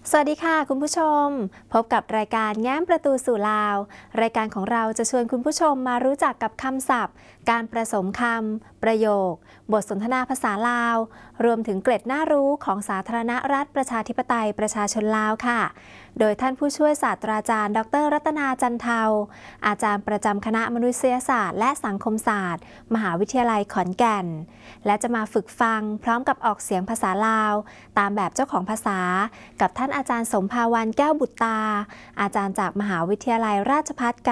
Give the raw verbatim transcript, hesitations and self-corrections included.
สวัสดีค่ะคุณผู้ชมพบกับรายการแง้มประตูสู่ลาวรายการของเราจะชวนคุณผู้ชมมารู้จักกับคำศัพท์การประสมคำประโยคบทสนทนาภาษาลาวรวมถึงเกร็ดน่ารู้ของสาธารณรัฐประชาธิปไตยประชาชนลาวค่ะโดยท่านผู้ช่วยศาสตราจารย์ดรรัตนาจันเทาอาจารย์ประจำคณะมนุษยศาสตร์และสังคมศาสตร์มหาวิทยาลัยขอนแก่นและจะมาฝึกฟังพร้อมกับออกเสียงภาษาลาวตามแบบเจ้าของภาษากับท่านอาจารย์สมภาวันแก้วบุตรตาอาจารย์จากมหาวิทยาลัยราชภัฏ